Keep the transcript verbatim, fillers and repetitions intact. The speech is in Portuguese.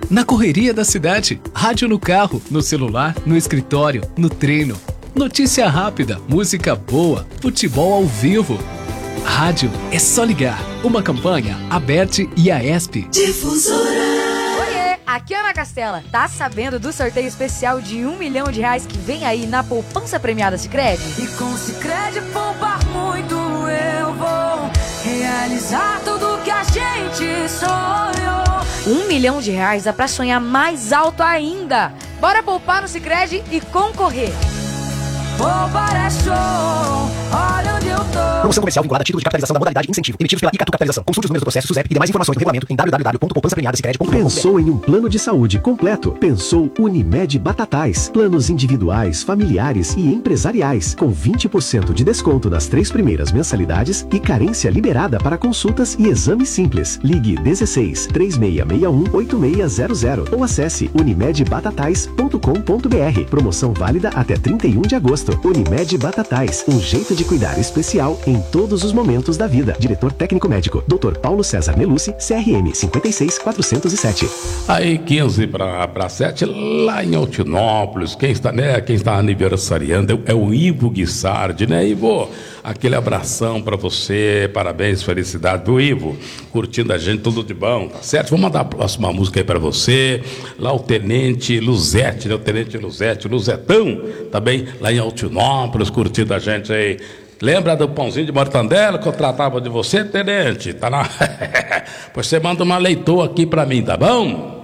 na correria da cidade, rádio no carro, no celular, no escritório, no treino. Notícia rápida, música boa, futebol ao vivo. Rádio é só ligar. Uma campanha, Aberte e a ESP. Difusora. Oiê, aqui é Ana Castela. Tá sabendo do sorteio especial de um milhão de reais que vem aí na poupança premiada Sicredi? E com o Sicredi poupar muito eu vou realizar tudo que a gente sonhou. Um milhão de reais dá pra sonhar mais alto ainda. Bora poupar no Sicredi e concorrer. Poupar é show, olha onde eu tô. Promoção comercial vinculada a título de capitalização da modalidade incentivo, emitidos pela Icatu Capitalização. Consulte os números do processo SUSEP e demais informações no regulamento em w w w ponto poupança premiada sicredi ponto com ponto b r. Pensou em um plano de saúde completo? Pensou Unimed Batatais. Planos individuais, familiares e empresariais, com vinte por cento de desconto nas três primeiras mensalidades e carência liberada para consultas e exames simples. Ligue dezesseis, três seis seis um, oito seis zero zero ou acesse unimed batatais ponto com ponto b r. Promoção válida até trinta e um de agosto. Unimed Batatais, um jeito de cuidar especial em todos os momentos da vida. Diretor técnico médico, doutor Paulo César Melucci, C R M cinco seis quatrocentos e sete. Aí, quinze para sete, lá em Altinópolis, quem está, né, quem está aniversariando é o Ivo Guissardi, né, Ivo? Aquele abração para você, parabéns, felicidade do Ivo, curtindo a gente, tudo de bom, tá certo? Vou mandar a próxima música aí para você, lá o Tenente Luzete, né, o Tenente Luzete, Luzetão, também lá em Altinópolis, curtindo a gente aí. Lembra do pãozinho de mortandela que eu tratava de você, Tenente? Tá na... Pois você manda uma leitura aqui para mim, tá bom?